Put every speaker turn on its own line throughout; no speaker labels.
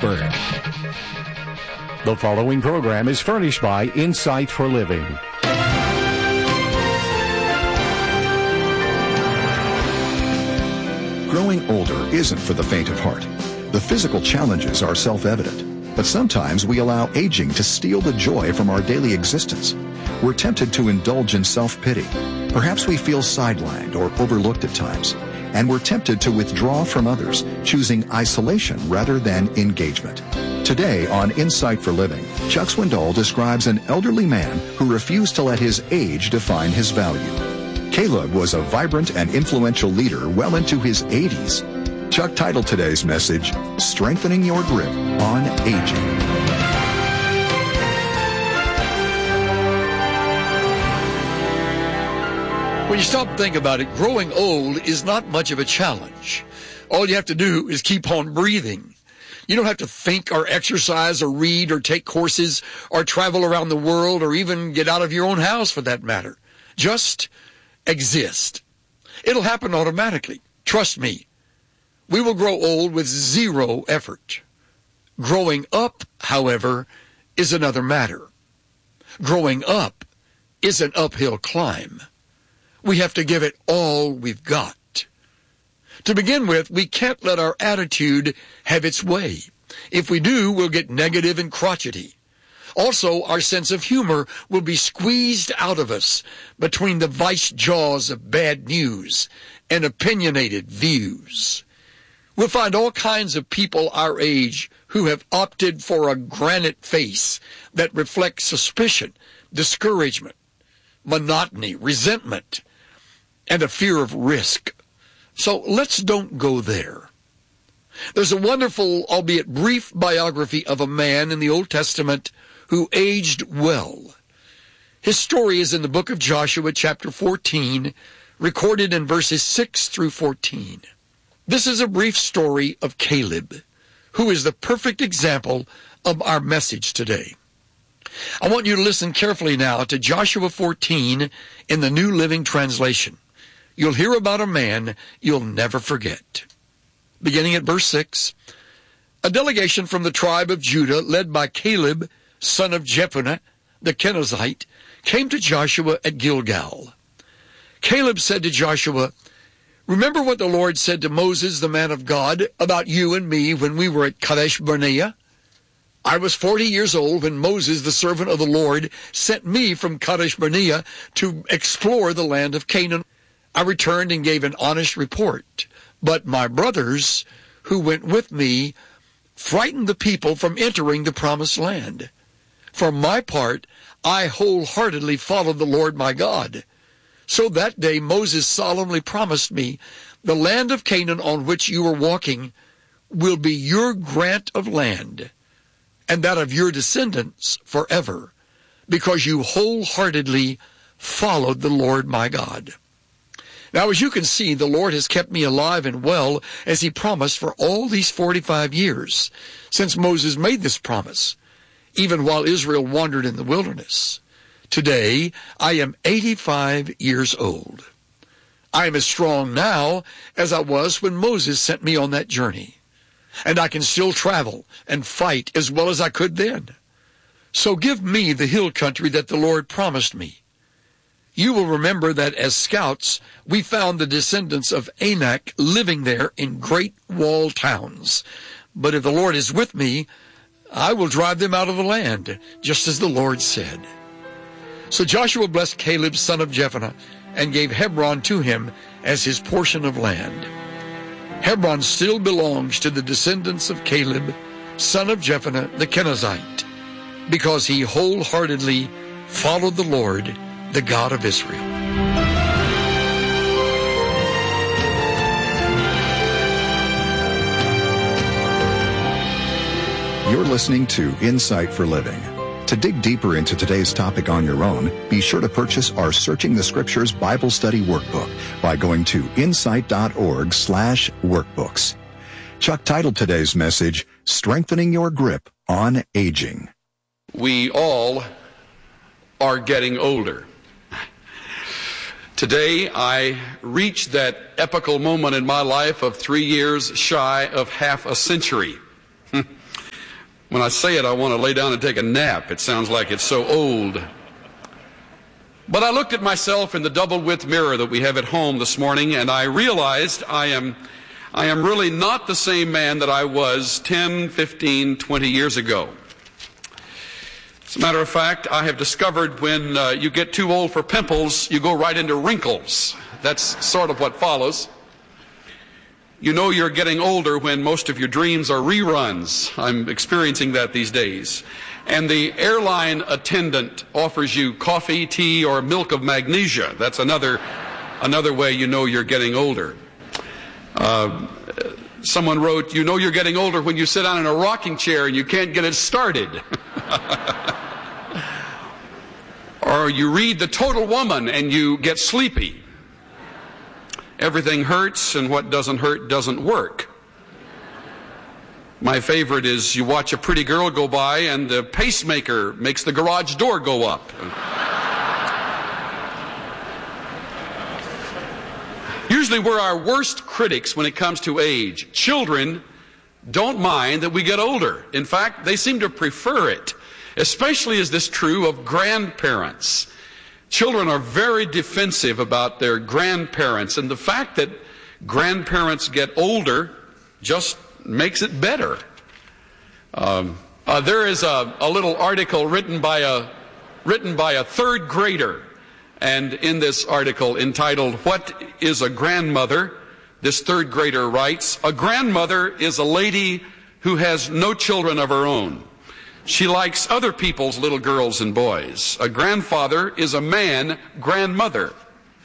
Pittsburgh. The following program is furnished by Insight for Living.
Growing older isn't for the faint of heart. The physical challenges are self-evident, but sometimes we allow aging to steal the joy from our daily existence. We're tempted to indulge in self-pity. Perhaps we feel sidelined or overlooked at times, and we're tempted to withdraw from others, choosing isolation rather than engagement. Today on Insight for Living, Chuck Swindoll describes an elderly man who refused to let his age define his value. Caleb was a vibrant and influential leader well into his 80s. Chuck titled today's message, Strengthening Your Grip on Aging.
When you stop and think about it, growing old is not much of a challenge. All you have to do is keep on breathing. You don't have to think or exercise or read or take courses or travel around the world or even get out of your own house for that matter. Just exist. It'll happen automatically. Trust me. We will grow old with zero effort. Growing up, however, is another matter. Growing up is an uphill climb. We have to give it all we've got. To begin with, we can't let our attitude have its way. If we do, we'll get negative and crotchety. Also, our sense of humor will be squeezed out of us between the vice jaws of bad news and opinionated views. We'll find all kinds of people our age who have opted for a granite face that reflects suspicion, discouragement, monotony, resentment, and a fear of risk. So let's don't go there. There's a wonderful, albeit brief, biography of a man in the Old Testament who aged well. His story is in the book of Joshua, chapter 14, recorded in verses 6 through 14. This is a brief story of Caleb, who is the perfect example of our message today. I want you to listen carefully now to Joshua 14 in the New Living Translation. You'll hear about a man you'll never forget. Beginning at verse 6, a delegation from the tribe of Judah, led by Caleb, son of Jephunneh, the Kenizzite, came to Joshua at Gilgal. Caleb said to Joshua, "Remember what the Lord said to Moses, the man of God, about you and me when we were at Kadesh Barnea? I was 40 years old when Moses, the servant of the Lord, sent me from Kadesh Barnea to explore the land of Canaan. I returned and gave an honest report, but my brothers who went with me frightened the people from entering the promised land. For my part, I wholeheartedly followed the Lord my God. So that day Moses solemnly promised me, the land of Canaan on which you are walking will be your grant of land, and that of your descendants forever, because you wholeheartedly followed the Lord my God." Now, as you can see, the Lord has kept me alive and well as he promised for all these 45 years since Moses made this promise, even while Israel wandered in the wilderness. Today, I am 85 years old. I am as strong now as I was when Moses sent me on that journey, and I can still travel and fight as well as I could then. So give me the hill country that the Lord promised me. You will remember that as scouts, we found the descendants of Anak living there in great walled towns. But if the Lord is with me, I will drive them out of the land, just as the Lord said. So Joshua blessed Caleb, son of Jephunneh, and gave Hebron to him as his portion of land. Hebron still belongs to the descendants of Caleb, son of Jephunneh the Kenizzite, because he wholeheartedly followed the Lord, the God of Israel.
You're listening to Insight for Living. To dig deeper into today's topic on your own, be sure to purchase our Searching the Scriptures Bible Study Workbook by going to insight.org/workbooks. Chuck titled today's message, Strengthening Your Grip on Aging.
We all are getting older. Today, I reached that epical moment in my life of 3 years shy of half a century. When I say it, I want to lay down and take a nap. It sounds like it's so old. But I looked at myself in the double-width mirror that we have at home this morning, and I realized I am really not the same man that I was 10, 15, 20 years ago. As a matter of fact, I have discovered when you get too old for pimples, you go right into wrinkles. That's sort of what follows. You know you're getting older when most of your dreams are reruns. I'm experiencing that these days. And the airline attendant offers you coffee, tea, or milk of magnesia. That's another way you know you're getting older. Someone wrote, you know you're getting older when you sit down in a rocking chair and you can't get it started. Or you read The Total Woman and you get sleepy. Everything hurts, and what doesn't hurt doesn't work. My favorite is you watch a pretty girl go by and the pacemaker makes the garage door go up. Usually we're our worst critics when it comes to age. Children don't mind that we get older. In fact, they seem to prefer it. Especially is this true of grandparents. Children are very defensive about their grandparents, and the fact that grandparents get older just makes it better. There is a little article written by a third grader, and in this article entitled, "What is a Grandmother?" this third grader writes, "A grandmother is a lady who has no children of her own. She likes other people's little girls and boys. A grandfather is a man grandmother.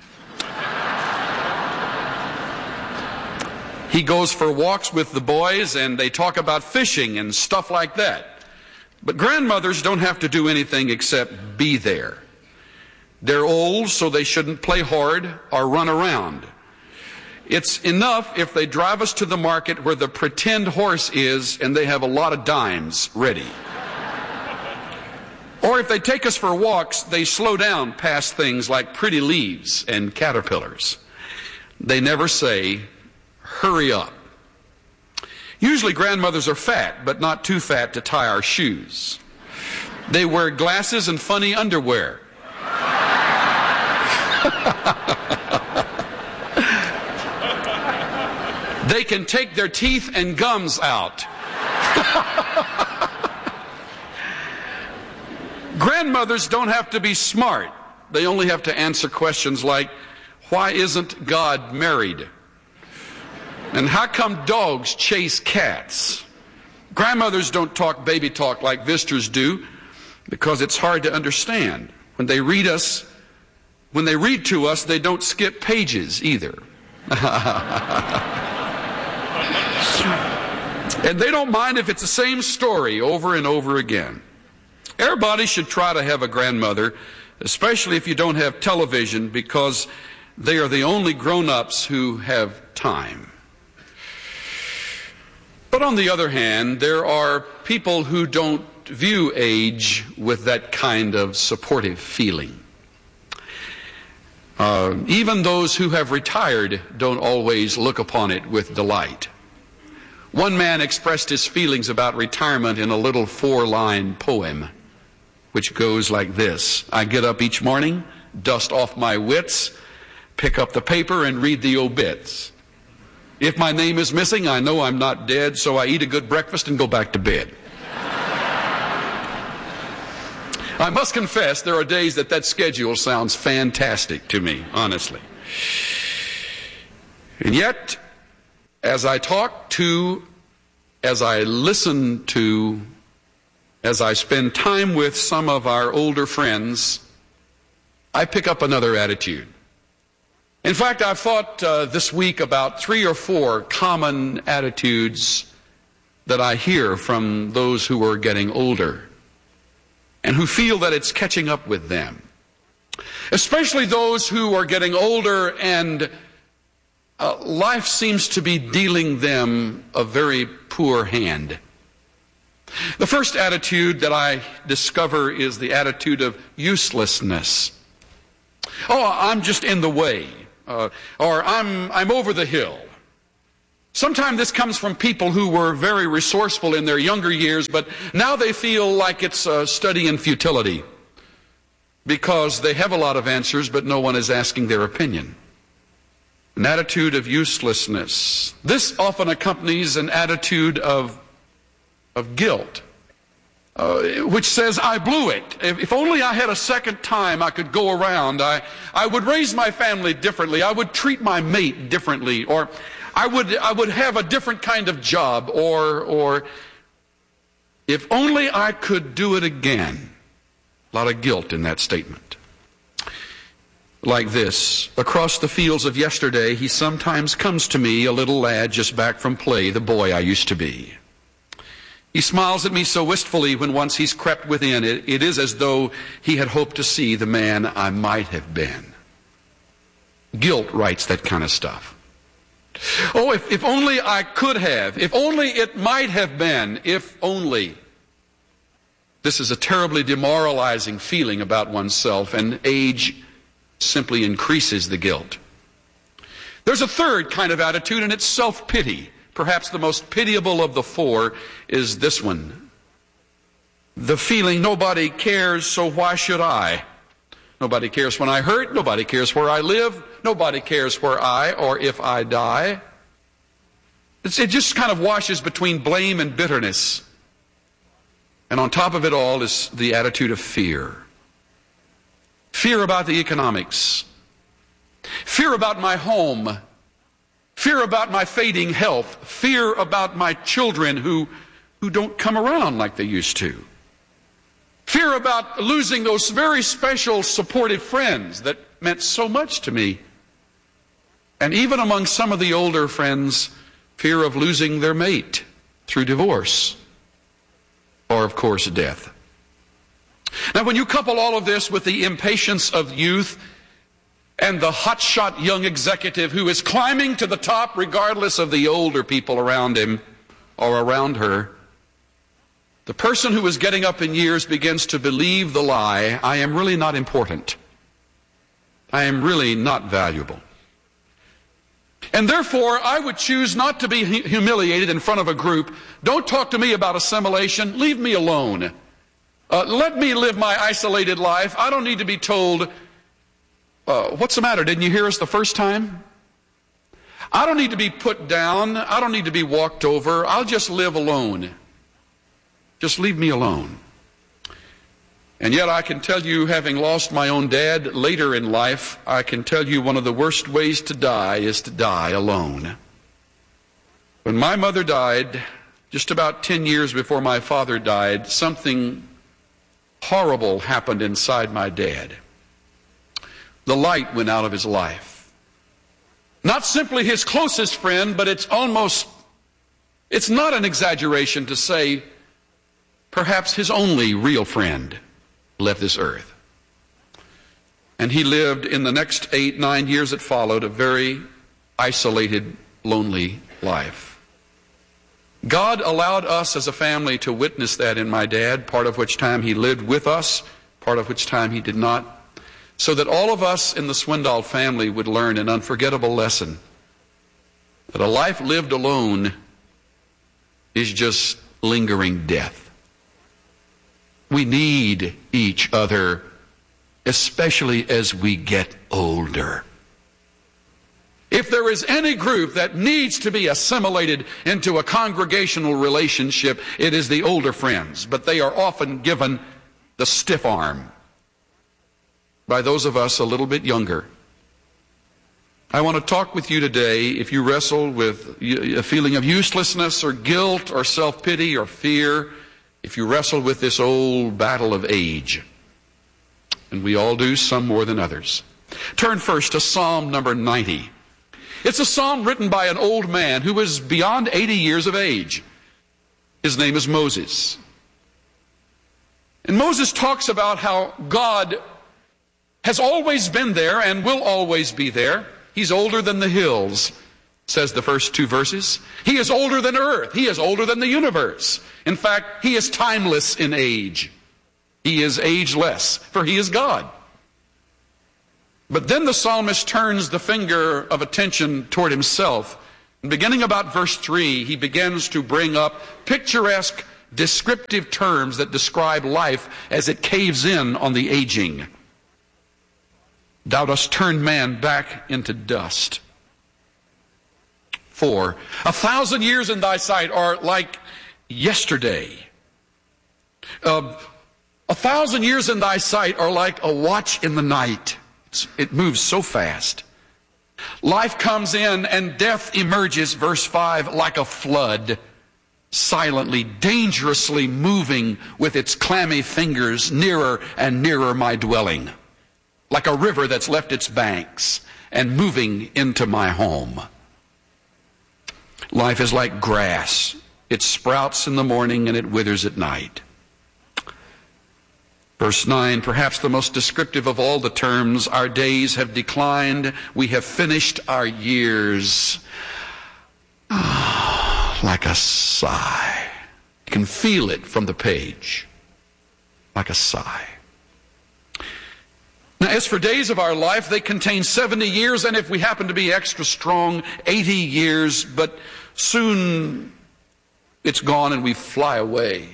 He goes for walks with the boys and they talk about fishing and stuff like that. But grandmothers don't have to do anything except be there. They're old, so they shouldn't play hard or run around. It's enough if they drive us to the market where the pretend horse is and they have a lot of dimes ready. Or if they take us for walks, they slow down past things like pretty leaves and caterpillars. They never say, hurry up. Usually grandmothers are fat, but not too fat to tie our shoes. They wear glasses and funny underwear. They can take their teeth and gums out. Grandmothers don't have to be smart. They only have to answer questions like, why isn't God married? And how come dogs chase cats? Grandmothers don't talk baby talk like visitors do because it's hard to understand. When they read to us, they don't skip pages either. And they don't mind if it's the same story over and over again. Everybody should try to have a grandmother, especially if you don't have television, because they are the only grown-ups who have time. But on the other hand, there are people who don't view age with that kind of supportive feeling. Even those who have retired don't always look upon it with delight. One man expressed his feelings about retirement in a little 4-line poem, which goes like this. I get up each morning, dust off my wits, pick up the paper and read the obits. If my name is missing, I know I'm not dead, so I eat a good breakfast and go back to bed. I must confess, there are days that schedule sounds fantastic to me, honestly. And yet, as I talk to, as I listen to, as I spend time with some of our older friends, I pick up another attitude. In fact, I've thought this week about 3 or 4 common attitudes that I hear from those who are getting older and who feel that it's catching up with them. Especially those who are getting older and life seems to be dealing them a very poor hand. The first attitude that I discover is the attitude of uselessness. Oh, I'm just in the way. Or I'm over the hill. Sometimes this comes from people who were very resourceful in their younger years, but now they feel like it's a study in futility because they have a lot of answers, but no one is asking their opinion. An attitude of uselessness. This often accompanies an attitude of guilt, which says, I blew it. If only I had a second time I could go around. I would raise my family differently. I would treat my mate differently. Or I would have a different kind of job. Or if only I could do it again. A lot of guilt in that statement. Like this, across the fields of yesterday, he sometimes comes to me, a little lad just back from play, the boy I used to be. He smiles at me so wistfully when once he's crept within. It is as though he had hoped to see the man I might have been. Guilt writes that kind of stuff. Oh, if only I could have. If only it might have been. If only. This is a terribly demoralizing feeling about oneself, and age simply increases the guilt. There's a third kind of attitude, and it's self-pity. Perhaps the most pitiable of the four is this one. The feeling, nobody cares, so why should I? Nobody cares when I hurt. Nobody cares where I live. Nobody cares where I or if I die. It just kind of washes between blame and bitterness. And on top of it all is the attitude of fear. Fear about the economics. Fear about my home. Fear about my fading health. Fear about my children who don't come around like they used to. Fear about losing those very special supportive friends that meant so much to me. And even among some of the older friends, fear of losing their mate through divorce or, of course, death. Now, when you couple all of this with the impatience of youth and the hotshot young executive who is climbing to the top regardless of the older people around him or around her, the person who is getting up in years begins to believe the lie, I am really not important. I am really not valuable. And therefore, I would choose not to be humiliated in front of a group. Don't talk to me about assimilation. Leave me alone. Let me live my isolated life. I don't need to be told, what's the matter? Didn't you hear us the first time? I don't need to be put down. I don't need to be walked over. I'll just live alone. Just leave me alone. And yet I can tell you, having lost my own dad later in life, I can tell you one of the worst ways to die is to die alone. When my mother died, just about 10 years before my father died, something horrible happened inside my dad. The light went out of his life. Not simply his closest friend, but it's not an exaggeration to say perhaps his only real friend left this earth. And he lived in the next 8-9 years that followed a very isolated, lonely life. God allowed us as a family to witness that in my dad, part of which time he lived with us, part of which time he did not, so that all of us in the Swindoll family would learn an unforgettable lesson, that a life lived alone is just lingering death. We need each other, especially as we get older. If there is any group that needs to be assimilated into a congregational relationship, it is the older friends, but they are often given the stiff arm by those of us a little bit younger. I want to talk with you today, if you wrestle with a feeling of uselessness or guilt or self-pity or fear, if you wrestle with this old battle of age, and we all do, some more than others. Turn first to Psalm number 90. It's a psalm written by an old man who was beyond 80 years of age. His name is Moses. And Moses talks about how God has always been there and will always be there. He's older than the hills, says the first two verses. He is older than earth. He is older than the universe. In fact, he is timeless in age. He is ageless, for he is God. But then the psalmist turns the finger of attention toward himself Beginning about verse 3, he begins to bring up picturesque, descriptive terms that describe life as it caves in on the aging. Thou dost turn man back into dust. 4, 1,000 years in thy sight are like yesterday. 1,000 years in thy sight are like a watch in the night. It moves so fast. Life comes in and death emerges, verse 5, like a flood, silently, dangerously moving with its clammy fingers nearer and nearer my dwelling, like a river that's left its banks and moving into my home. Life is like grass. It sprouts in the morning and it withers at night. Verse 9, perhaps the most descriptive of all the terms, our days have declined, we have finished our years. Like a sigh. You can feel it from the page. Like a sigh. Now, as for days of our life, they contain 70 years, and if we happen to be extra strong, 80 years, but soon it's gone and we fly away.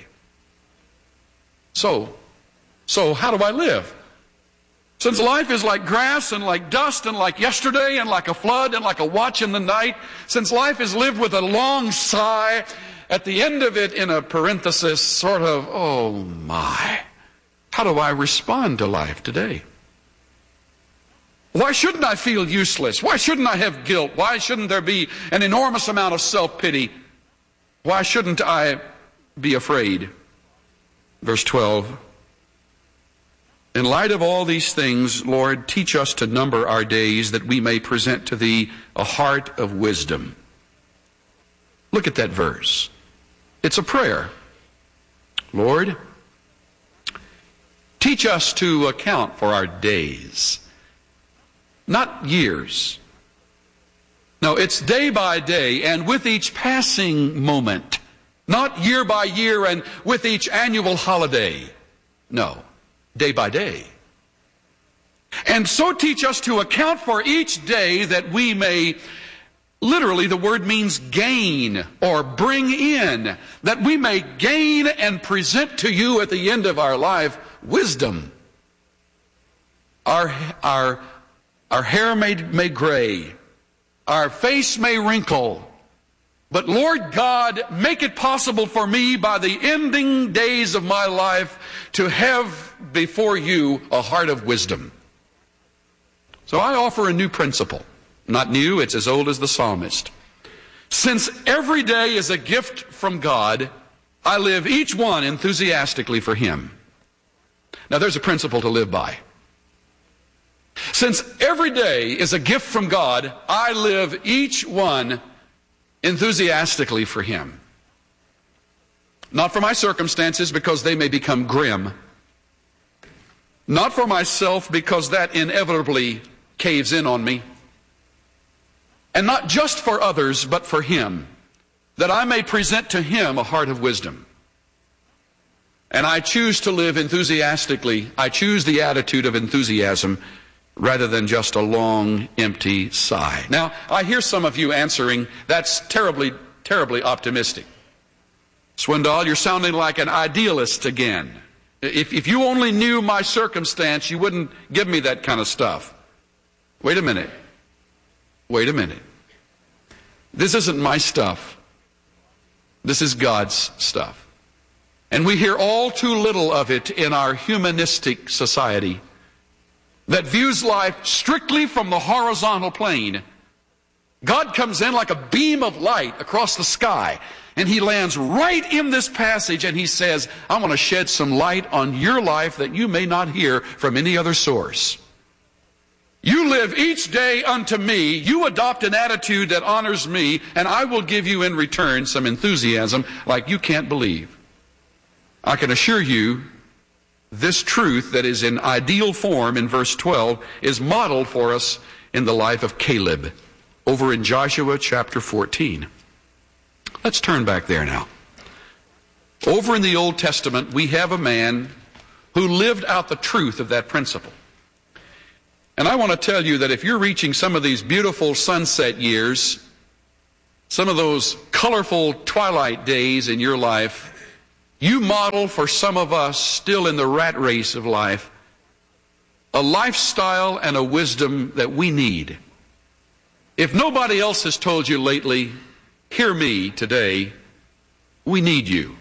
So how do I live? Since life is like grass and like dust and like yesterday and like a flood and like a watch in the night, since life is lived with a long sigh, at the end of it in a parenthesis, sort of, oh my, how do I respond to life today? Why shouldn't I feel useless? Why shouldn't I have guilt? Why shouldn't there be an enormous amount of self-pity? Why shouldn't I be afraid? Verse 12. In light of all these things, Lord, teach us to number our days that we may present to Thee a heart of wisdom. Look at that verse. It's a prayer. Lord, teach us to account for our days, not years. No, it's day by day and with each passing moment, not year by year and with each annual holiday. No. Day by day. And so teach us to account for each day that we may, literally the word means gain or bring in, that we may gain and present to you at the end of our life wisdom. Our hair may gray, our face may wrinkle, but Lord God, make it possible for me by the ending days of my life to have before you a heart of wisdom. So I offer a new principle. Not new, it's as old as the psalmist. Since every day is a gift from God, I live each one enthusiastically for Him. Now there's a principle to live by. Since every day is a gift from God, I live each one enthusiastically for Him. Not for my circumstances, because they may become grim. Not for myself, because that inevitably caves in on me. And not just for others, but for Him, that I may present to Him a heart of wisdom. And I choose to live enthusiastically. I choose the attitude of enthusiasm rather than just a long, empty sigh. Now, I hear some of you answering, that's terribly, terribly optimistic. Swindoll, you're sounding like an idealist again. If you only knew my circumstance, you wouldn't give me that kind of stuff. Wait a minute. Wait a minute. This isn't my stuff. This is God's stuff. And we hear all too little of it in our humanistic society that views life strictly from the horizontal plane. God comes in like a beam of light across the sky, and He lands right in this passage, and He says, I want to shed some light on your life that you may not hear from any other source. You live each day unto me, you adopt an attitude that honors me, and I will give you in return some enthusiasm like you can't believe. I can assure you, this truth that is in ideal form in verse 12 is modeled for us in the life of Caleb over in Joshua chapter 14. Let's turn back there now. Over in the Old Testament, we have a man who lived out the truth of that principle. And I want to tell you that if you're reaching some of these beautiful sunset years, some of those colorful twilight days in your life, you model for some of us still in the rat race of life a lifestyle and a wisdom that we need. If nobody else has told you lately, hear me today, we need you.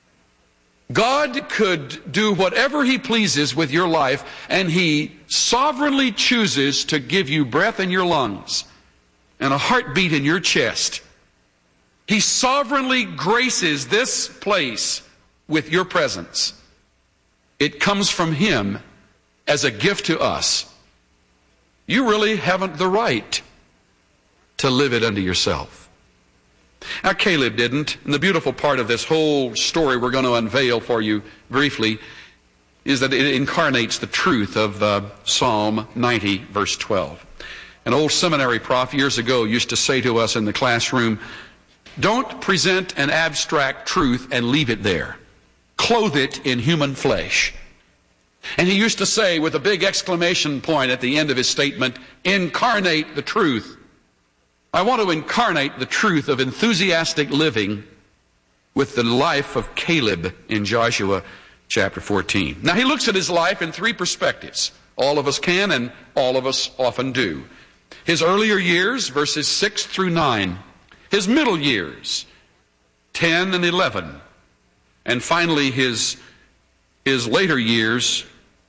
God could do whatever He pleases with your life, and He sovereignly chooses to give you breath in your lungs and a heartbeat in your chest. He sovereignly graces this place with your presence. It comes from Him as a gift to us. You really haven't the right to live it unto yourself. Now, Caleb didn't, and the beautiful part of this whole story we're going to unveil for you briefly is that it incarnates the truth of Psalm 90, verse 12. An old seminary prof years ago used to say to us in the classroom, don't present an abstract truth and leave it there. Clothe it in human flesh. And he used to say with a big exclamation point at the end of his statement, incarnate the truth. I want to incarnate the truth of enthusiastic living with the life of Caleb in Joshua chapter 14. Now, he looks at his life in three perspectives. All of us can, and all of us often do. His earlier years, verses 6 through 9. His middle years, 10 and 11. And finally, his later years,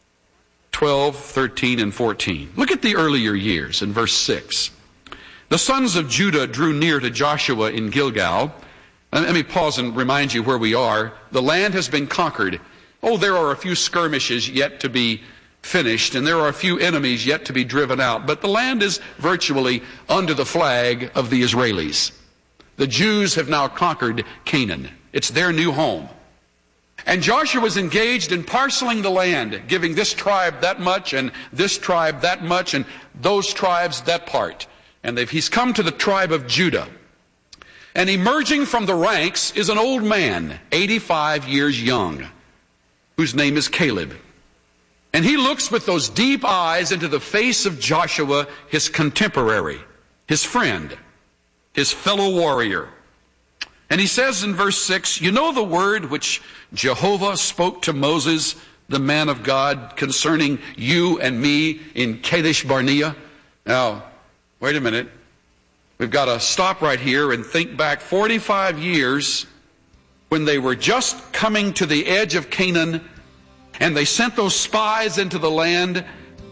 12, 13, and 14. Look at the earlier years in verse 6. The sons of Judah drew near to Joshua in Gilgal. Let me pause and remind you where we are. The land has been conquered. Oh, there are a few skirmishes yet to be finished, and there are a few enemies yet to be driven out. But the land is virtually under the flag of the Israelis. The Jews have now conquered Canaan. It's their new home. And Joshua was engaged in parceling the land, giving this tribe that much, and this tribe that much, and those tribes that part. And he's come to the tribe of Judah. And emerging from the ranks is an old man, 85 years young, whose name is Caleb. And he looks with those deep eyes into the face of Joshua, his contemporary, his friend, his fellow warrior. And he says in verse 6, you know the word which Jehovah spoke to Moses, the man of God, concerning you and me in Kadesh Barnea? Now, wait a minute. We've got to stop right here and think back 45 years when they were just coming to the edge of Canaan and they sent those spies into the land.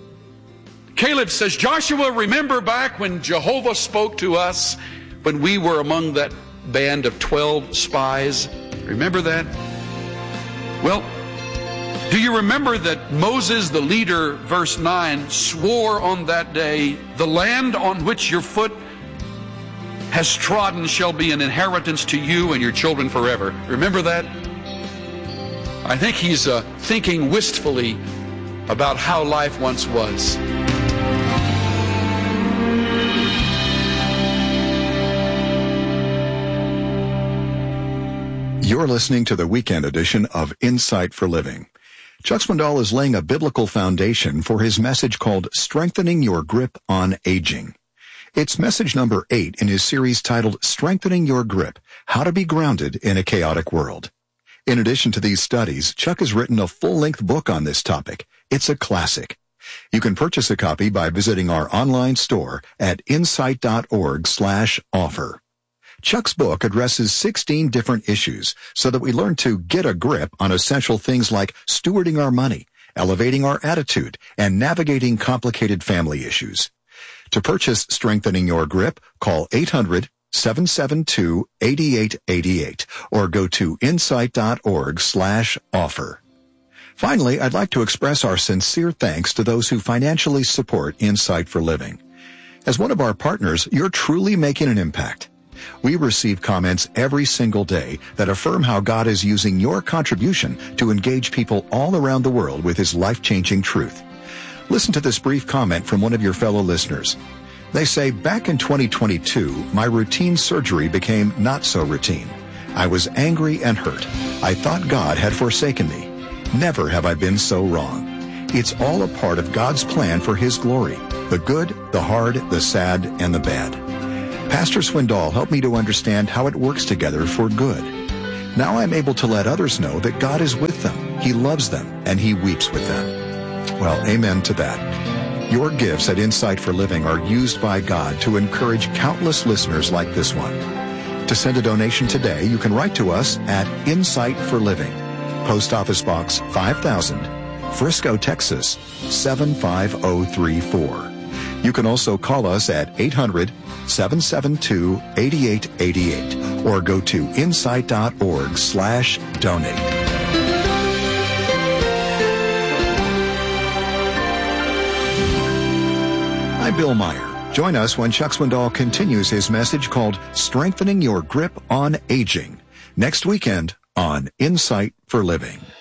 Caleb says, Joshua, remember back when Jehovah spoke to us when we were among that band of 12 spies? Remember that? Well, do you remember that Moses, the leader, verse 9, swore on that day, the land on which your foot has trodden shall be an inheritance to you and your children forever. Remember that? I think he's thinking wistfully about how life once was.
You're listening to the weekend edition of Insight for Living. Chuck Swindoll is laying a biblical foundation for his message called Strengthening Your Grip on Aging. It's message number 8 in his series titled Strengthening Your Grip, How to Be Grounded in a Chaotic World. In addition to these studies, Chuck has written a full-length book on this topic. It's a classic. You can purchase a copy by visiting our online store at insight.org/offer. Chuck's book addresses 16 different issues so that we learn to get a grip on essential things like stewarding our money, elevating our attitude, and navigating complicated family issues. To purchase Strengthening Your Grip, call 800-772-8888 or go to insight.org/offer. Finally, I'd like to express our sincere thanks to those who financially support Insight for Living. As one of our partners, you're truly making an impact. We receive comments every single day that affirm how God is using your contribution to engage people all around the world with His life-changing truth. Listen to this brief comment from one of your fellow listeners. They say, back in 2022, my routine surgery became not so routine. I was angry and hurt. I thought God had forsaken me. Never have I been so wrong. It's all a part of God's plan for His glory, the good, the hard, the sad, and the bad. Pastor Swindoll helped me to understand how it works together for good. Now I'm able to let others know that God is with them, He loves them, and He weeps with them. Well, amen to that. Your gifts at Insight for Living are used by God to encourage countless listeners like this one. To send a donation today, you can write to us at Insight for Living, Post Office Box 5000, Frisco, Texas 75034. You can also call us at 800-772-8888 or go to insight.org/donate. I'm Bill Meyer. Join us when Chuck Swindoll continues his message called Strengthening Your Grip on Aging next weekend on Insight for Living.